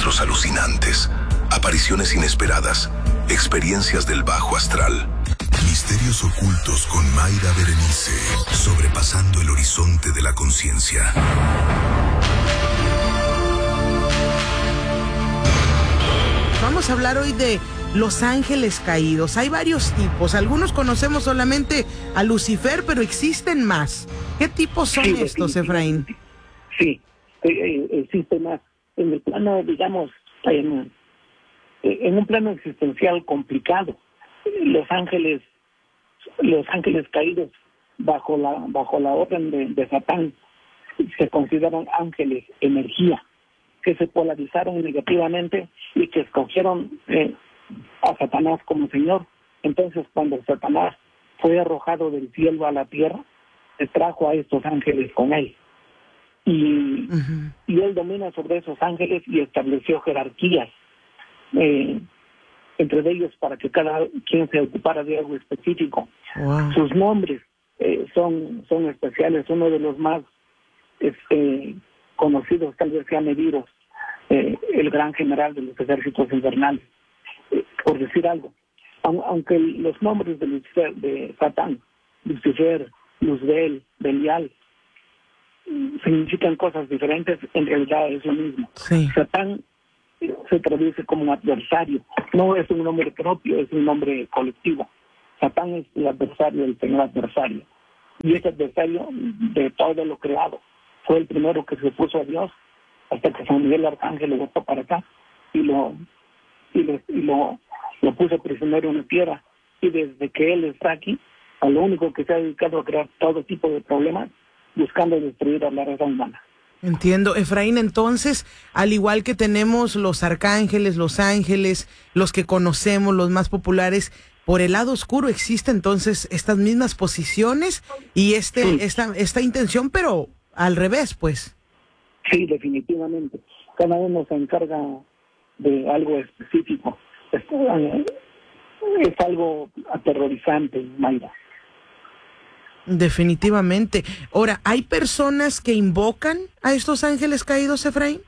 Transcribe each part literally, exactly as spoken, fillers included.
rostros alucinantes, apariciones inesperadas, experiencias del bajo astral. Misterios ocultos con Mayra Berenice, sobrepasando el horizonte de la conciencia. Vamos a hablar hoy de los ángeles caídos. Hay varios tipos. Algunos conocemos solamente a Lucifer, pero existen más. ¿Qué tipos son Sí, estos, Efraín? Sí, eh, existen más. En el plano, digamos, en, en un plano existencial complicado, los ángeles, los ángeles caídos bajo la bajo la orden de, de Satán se consideran ángeles energía, que se polarizaron negativamente y que escogieron eh, a Satanás como Señor. Entonces, cuando Satanás fue arrojado del cielo a la tierra, se trajo a estos ángeles con él. Y, uh-huh. y él domina sobre esos ángeles y estableció jerarquías eh, entre ellos para que cada quien se ocupara de algo específico. Wow. Sus nombres eh, son, son especiales. Uno de los más este, conocidos tal vez sea Mediros, eh, el gran general de los ejércitos infernales, eh, por decir algo. Aunque los nombres de Lucifer, de Satán, Lucifer, Luzbel, Belial, significan cosas diferentes, en realidad es lo mismo. Sí. Satán se traduce como adversario, no es un nombre propio, es un nombre colectivo. Satán es el adversario, el señor adversario, y es adversario de todo lo creado. Fue el primero que se opuso a Dios, hasta que San Miguel Arcángel lo botó para acá y lo y lo, y lo, lo puso prisionero en la tierra, y desde que él está aquí, a lo único que se ha dedicado a crear todo tipo de problemas, buscando destruir a la raza humana. Entiendo, Efraín. Entonces, al igual que tenemos los arcángeles, los ángeles, los que conocemos, los más populares, por el lado oscuro existe entonces estas mismas posiciones y este sí. esta esta intención, pero al revés, pues. Sí, definitivamente. Cada uno se encarga de algo específico. Es, es algo aterrorizante, Mayra. Definitivamente. Ahora, ¿hay personas que invocan a estos ángeles caídos, Efraín?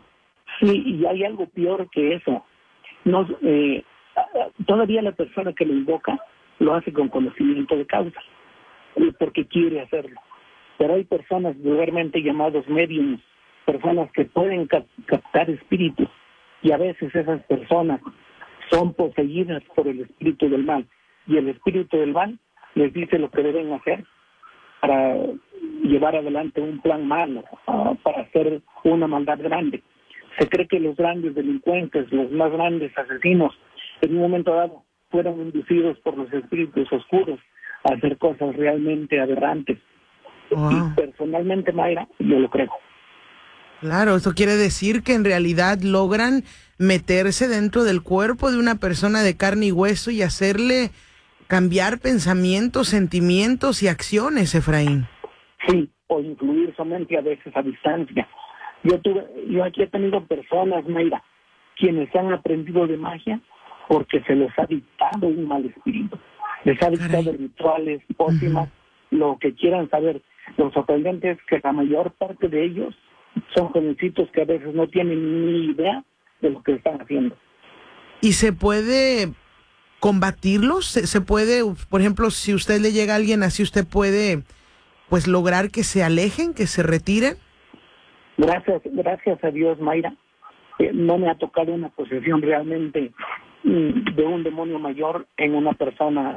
Sí, y hay algo peor que eso. No, eh, todavía la persona que lo invoca lo hace con conocimiento de causa, porque quiere hacerlo. Pero hay personas vulgarmente llamados mediums, personas que pueden cap- captar espíritus, y a veces esas personas son poseídas por el espíritu del mal, y el espíritu del mal les dice lo que deben hacer para llevar adelante un plan malo, uh, para hacer una maldad grande. Se cree que los grandes delincuentes, los más grandes asesinos, en un momento dado fueron inducidos por los espíritus oscuros a hacer cosas realmente aberrantes. Wow. Y personalmente, Mayra, yo lo creo. Claro, eso quiere decir que en realidad logran meterse dentro del cuerpo de una persona de carne y hueso y hacerle cambiar pensamientos, sentimientos y acciones, Efraín. Sí, o influir su mente a veces a distancia. Yo tuve, yo aquí he tenido personas, Mayra, quienes han aprendido de magia porque se les ha dictado un mal espíritu. Les ha dictado Caray. rituales, pócimas, uh-huh. lo que quieran saber. Lo sorprendente es que la mayor parte de ellos son jovencitos que a veces no tienen ni idea de lo que están haciendo. ¿Y se puede combatirlos? ¿Se, se puede, por ejemplo, si usted le llega a alguien así, usted puede pues lograr que se alejen, que se retiren? Gracias, gracias a Dios, Mayra, eh, no me ha tocado una posesión realmente mm, de un demonio mayor en una persona,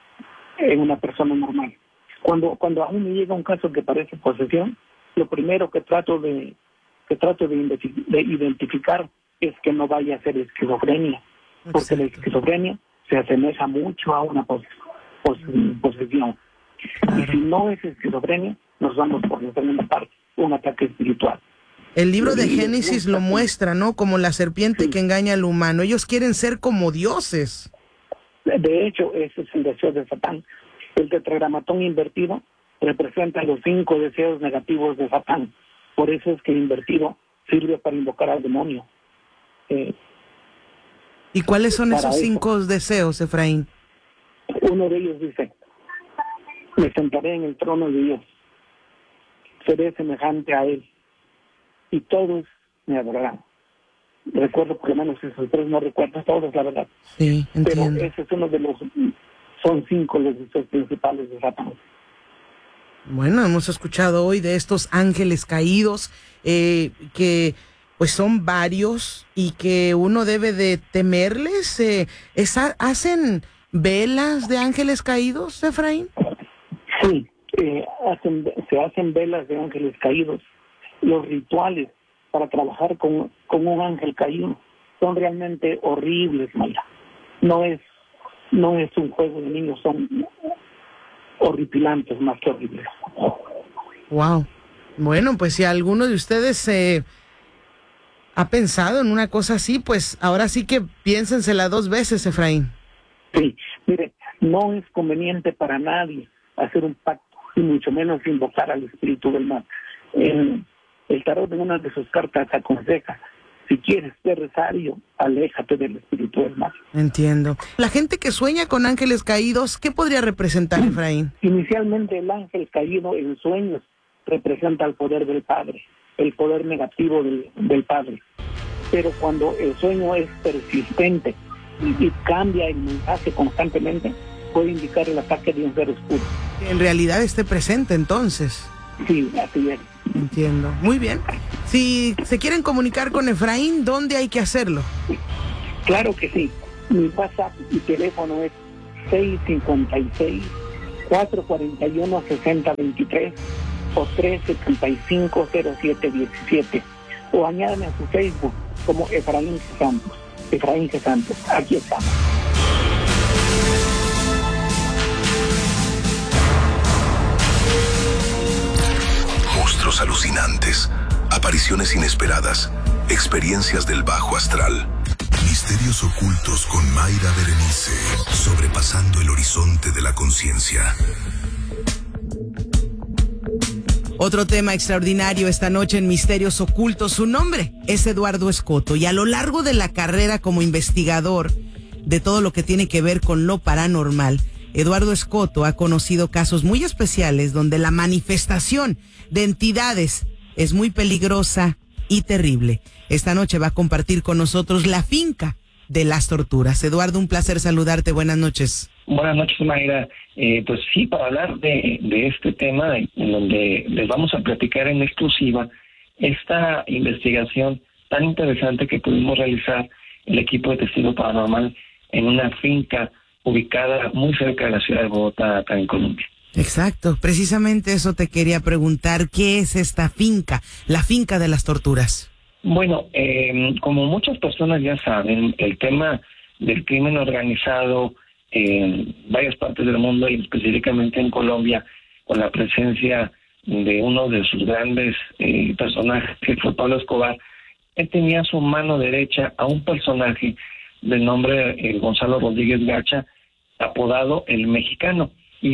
en una persona normal. Cuando cuando a mí me llega un caso que parece posesión, lo primero que trato de que trato de, de identificar es que no vaya a ser esquizofrenia, porque Exacto. la esquizofrenia se asemeja mucho a una pos, pos, posesión. Claro. Y si no es esquizofrenia, nos vamos por la segunda parte, un ataque espiritual. El libro de Génesis lo muestra, ¿no? Como la serpiente sí. que engaña al humano. Ellos quieren ser como dioses. De hecho, ese es el deseo de Satán. El tetragramatón invertido representa los cinco deseos negativos de Satán. Por eso es que invertido sirve para invocar al demonio. Eh, ¿Y cuáles son esos eso. cinco deseos, Efraín? Uno de ellos dice: me sentaré en el trono de Dios, seré semejante a Él, y todos me adorarán. recuerdo por lo menos esos tres, no recuerdo todos, la verdad. Sí, entiendo. Pero ese es uno de los, son cinco los deseos principales de Satanás. Bueno, hemos escuchado hoy de estos ángeles caídos, eh, que pues son varios y que uno debe de temerles. Eh, esa, ¿Hacen velas de ángeles caídos, Efraín? Sí, eh, hacen, se hacen velas de ángeles caídos. Los rituales para trabajar con, con un ángel caído son realmente horribles, Mayra. No es, no es un juego de niños, son horripilantes más que horribles. Wow. Bueno, pues si alguno de ustedes eh, ha pensado en una cosa así, pues ahora sí que piénsensela dos veces, Efraín. Sí, mire, no es conveniente para nadie hacer un pacto, y mucho menos invocar al espíritu del mal. El, el tarot en una de sus cartas aconseja: si quieres ser sabio, aléjate del espíritu del mal. Entiendo. La gente que sueña con ángeles caídos, ¿qué podría representar, Efraín? Inicialmente el ángel caído en sueños representa el poder del Padre, el poder negativo del, del Padre. Pero cuando el sueño es persistente y, y cambia el mensaje constantemente, puede indicar el ataque de un ser oscuro. En realidad esté presente, entonces. Sí, así es. Entiendo. Muy bien. Si se quieren comunicar con Efraín, ¿dónde hay que hacerlo? Claro que sí. Mi WhatsApp y teléfono es seis cinco seis, cuatro cuatro uno, seis cero dos tres o tres siete cinco, cero siete uno siete. O añádame a su Facebook como Efraín G. Santos. Efraín G. Santos. Aquí estamos. Monstruos alucinantes, apariciones inesperadas, experiencias del bajo astral, misterios ocultos con Mayra Berenice, sobrepasando el horizonte de la conciencia. Otro tema extraordinario esta noche en Misterios Ocultos. Su nombre es Eduardo Escoto y a lo largo de la carrera como investigador de todo lo que tiene que ver con lo paranormal, Eduardo Escoto ha conocido casos muy especiales donde la manifestación de entidades es muy peligrosa y terrible. Esta noche va a compartir con nosotros la finca de las torturas. Eduardo, un placer saludarte. Buenas noches. Buenas noches, Mayra. Eh, pues sí, para hablar de, de este tema, en donde les vamos a platicar en exclusiva esta investigación tan interesante que pudimos realizar el equipo de Testigo Paranormal en una finca ubicada muy cerca de la ciudad de Bogotá, acá en Colombia. Exacto, precisamente eso te quería preguntar. ¿Qué es esta finca, la finca de las torturas? Bueno, eh, como muchas personas ya saben, el tema del crimen organizado en varias partes del mundo y específicamente en Colombia, con la presencia de uno de sus grandes eh, personajes, que fue Pablo Escobar, él tenía a su mano derecha a un personaje de nombre eh, Gonzalo Rodríguez Gacha, apodado El Mexicano.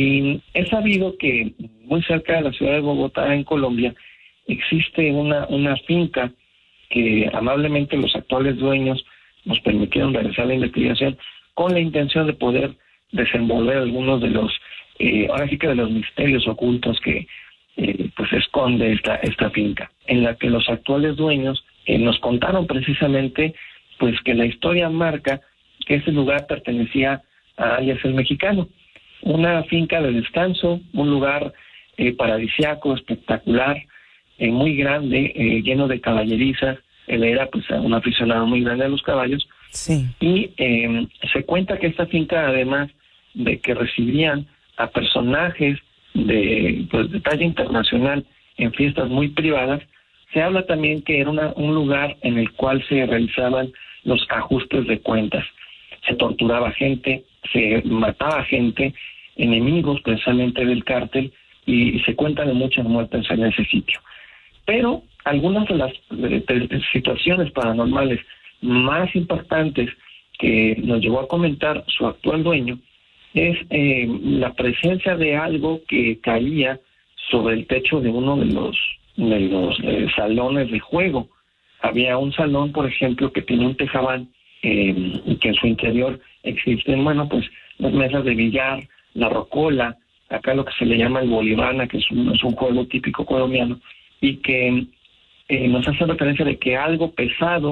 Y es sabido que muy cerca de la ciudad de Bogotá, en Colombia, existe una, una finca que amablemente los actuales dueños nos permitieron realizar la investigación con la intención de poder desenvolver algunos de los, eh, ahora sí que de los misterios ocultos que eh, pues esconde esta, esta finca, en la que los actuales dueños eh, nos contaron precisamente pues que la historia marca que ese lugar pertenecía a alias El Mexicano, una finca de descanso, un lugar eh, paradisiaco, espectacular, eh, muy grande, eh, lleno de caballerizas. Él era pues un aficionado muy grande a los caballos. Sí. Y eh, se cuenta que esta finca, además de que recibían a personajes de, pues, de talla internacional en fiestas muy privadas, se habla también que era una, un lugar en el cual se realizaban los ajustes de cuentas. Se torturaba gente, se mataba gente, enemigos precisamente del cártel, y, y se cuenta de muchas muertes en ese sitio. Pero algunas de las de, de, de situaciones paranormales más impactantes que nos llegó a comentar su actual dueño es eh, la presencia de algo que caía sobre el techo de uno de los de los eh, salones de juego. Había un salón, por ejemplo, que tiene un tejabán eh, y que en su interior existen, bueno, pues las mesas de billar, la rocola, acá lo que se le llama el bolivana, que es un, es un juego típico colombiano, y que eh, nos hace referencia de que algo pesado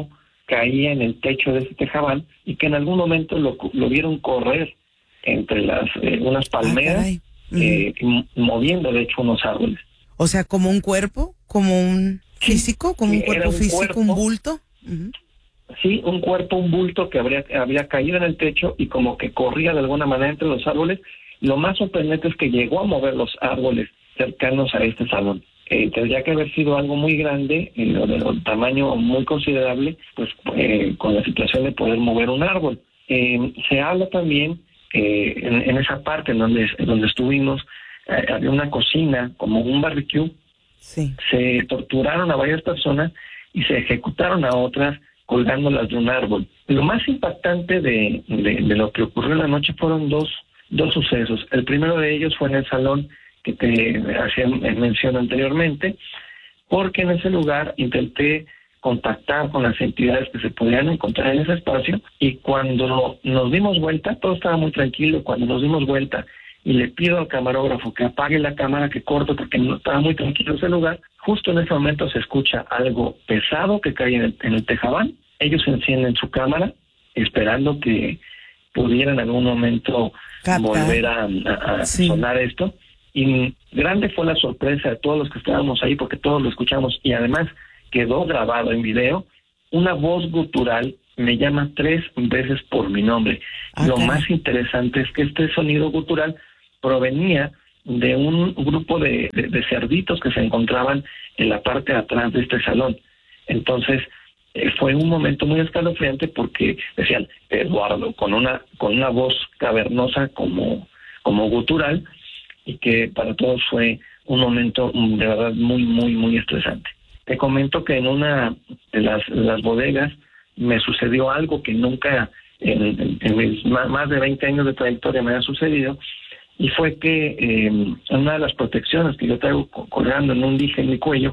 caía en el techo de ese tejabán y que en algún momento lo, lo vieron correr entre las eh, unas palmeras, ah, eh, uh-huh. moviendo de hecho unos árboles. O sea, como un cuerpo, como un físico, como sí, un cuerpo un físico, cuerpo, un bulto. Uh-huh. Sí, un cuerpo, un bulto que habría, había caído en el techo y como que corría de alguna manera entre los árboles. Lo más sorprendente es que llegó a mover los árboles cercanos a este salón. Eh, tendría que haber sido algo muy grande, eh, de, de un tamaño muy considerable, pues eh, con la situación de poder mover un árbol. Eh, se habla también eh, en, en esa parte en donde, en donde estuvimos, eh, había una cocina, como un barbecue. Sí. Se torturaron a varias personas y se ejecutaron a otras colgándolas de un árbol. Lo más impactante de, de, de lo que ocurrió en la noche fueron dos, dos sucesos. El primero de ellos fue en el salón que te hacía mención anteriormente, porque en ese lugar intenté contactar con las entidades que se podían encontrar en ese espacio, y cuando nos dimos vuelta, todo estaba muy tranquilo. Cuando nos dimos vuelta y le pido al camarógrafo que apague la cámara, que corto, porque no estaba muy tranquilo ese lugar, justo en ese momento se escucha algo pesado que cae en el, en el tejabán. Ellos encienden su cámara esperando que pudiera en algún momento Capta. volver a, a, a sí. sonar esto. Y grande fue la sorpresa de todos los que estábamos ahí, porque todos lo escuchamos, y además quedó grabado en video. Una voz gutural me llama tres veces por mi nombre. Okay. Lo más interesante es que este sonido gutural provenía de un grupo de, de, de cerditos que se encontraban en la parte de atrás de este salón. Entonces eh, fue un momento muy escalofriante, porque decían Eduardo con una con una voz cavernosa como como gutural, y que para todos fue un momento de verdad muy muy muy estresante. Te comento que en una de las, de las bodegas me sucedió algo que nunca en, en, en mis más, más de veinte años de trayectoria me ha sucedido, y fue que eh, una de las protecciones que yo traigo colgando en un dije en mi cuello,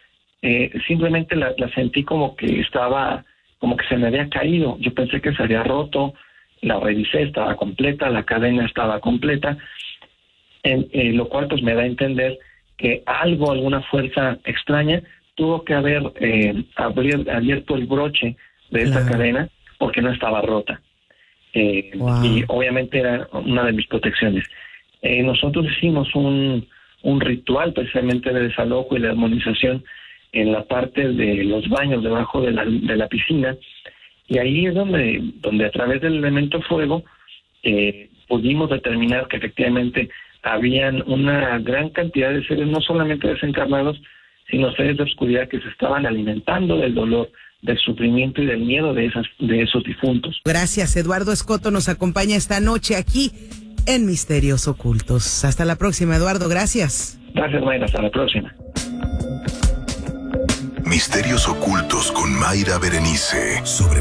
eh, simplemente la, la sentí como que estaba, como que se me había caído. Yo pensé que se había roto, la revisé, estaba completa, la cadena estaba completa, en, eh, lo cual pues me da a entender que algo, alguna fuerza extraña tuvo que haber eh, abrir, abierto el broche de esta claro. cadena, porque no estaba rota. Eh, wow. Y obviamente era una de mis protecciones. Eh, nosotros hicimos un, un ritual precisamente de desalojo y de armonización en la parte de los baños debajo de la, de la piscina, y ahí es donde, donde a través del elemento fuego eh, pudimos determinar que efectivamente habían una gran cantidad de seres, no solamente desencarnados, sino seres de oscuridad que se estaban alimentando del dolor, del sufrimiento y del miedo de esas de esos difuntos. Gracias, Eduardo Escoto nos acompaña esta noche aquí en Misterios Ocultos. Hasta la próxima, Eduardo, gracias. Gracias, Mayra, hasta la próxima. Misterios Ocultos con Mayra Berenice, sobre